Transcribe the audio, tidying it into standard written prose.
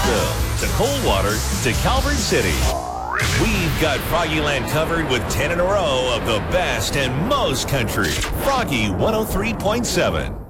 Louisville to Coldwater to Calvert City. We've got Froggyland covered with 10 in a row of the best and most country. Froggy 103.7.